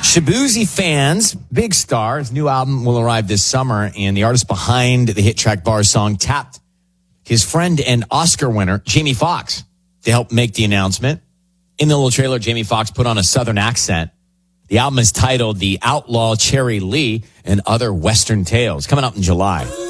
Shabuzi fans, Big Star, his new album will arrive this summer, and the artist behind the hit track Bars song tapped his friend and Oscar winner, Jamie Foxx, to help make the announcement. In the little trailer, Jamie Foxx put on a Southern accent. The album is titled The Outlaw Cherry Lee and Other Western Tales, coming out in July.